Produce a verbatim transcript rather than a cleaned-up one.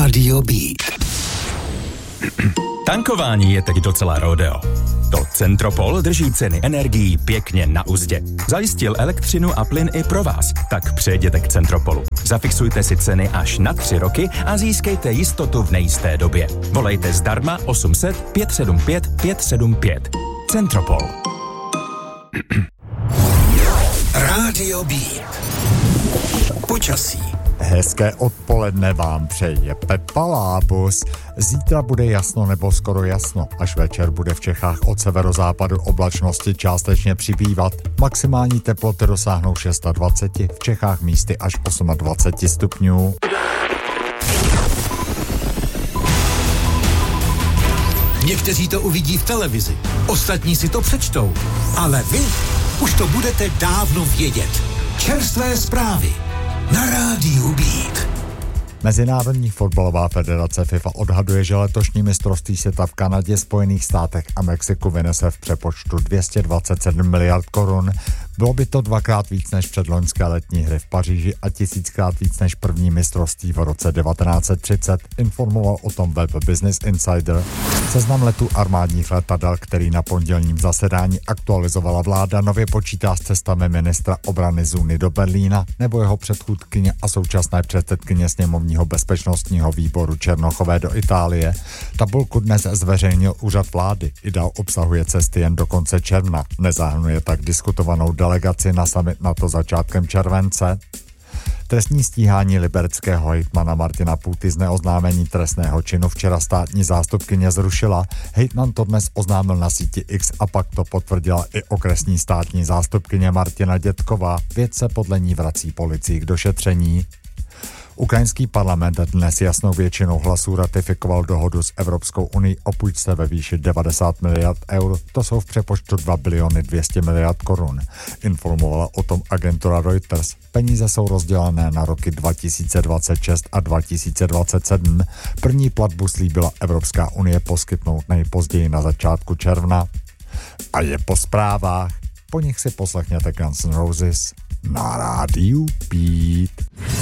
Rádio Beat. Tankování je teď docela rodeo. To Centropol drží ceny energií pěkně na uzdě. Zajistil elektřinu a plyn i pro vás, tak přejděte k Centropolu. Zafixujte si ceny až na tři roky a získejte jistotu v nejisté době. Volejte zdarma osm set pět sedm pět pět sedm pět. Centropol. Rádio Beat. Počasí. Hezké odpoledne vám přeje Pepa Lábus. Zítra bude jasno nebo skoro jasno, až večer bude v Čechách od severozápadu oblačnosti částečně přibývat. Maximální teploty dosáhnou dvacet šest, v Čechách místy až dvacet osm stupňů. Někteří to uvidí v televizi, ostatní si to přečtou, ale vy už to budete dávno vědět. Čerstvé zprávy na Rádiu Beat. Mezinárodní fotbalová federace FIFA odhaduje, že letošní mistrovství světa v Kanadě, Spojených státech a Mexiku vynese v přepočtu dvě stě dvacet sedm miliard korun. Bylo by to dvakrát víc než předloňské letní hry v Paříži a tisíckrát víc než první mistrovství v roce devatenáct set třicet, informoval o tom web Business Insider. Seznam letů armádních letadel, který na pondělním zasedání aktualizovala vláda, nově počítá s cestami ministra obrany Zuny do Berlína nebo jeho předchůdkyně a současné předsedkyně sněmovního bezpečnostního výboru Černochové do Itálie. Tabulku dnes zveřejnil úřad vlády. Idea obsahuje cesty jen do konce června. Nezahrnuje tak diskutovanou delegaci na summit NATO začátkem července. Trestní stíhání libereckého hejtmana Martina Půty z neoznámení trestného činu včera státní zástupkyně zrušila. Hejtman to dnes oznámil na síti X a pak to potvrdila i okresní státní zástupkyně Martina Dětková. Věc se podle ní vrací policii k došetření. Ukrajinský parlament dnes jasnou většinou hlasů ratifikoval dohodu s Evropskou unií o půjčce ve výši devadesát miliard eur, to jsou v přepočtu dva biliony dvě stě miliard korun. Informovala o tom agentura Reuters. Peníze jsou rozdělené na roky dva tisíce dvacet šest a dva tisíce dvacet sedm. První platbu slíbila Evropská unie poskytnout nejpozději na začátku června. A je po zprávách. Po nich si poslechněte Guns N' Roses na Rádiu Beat.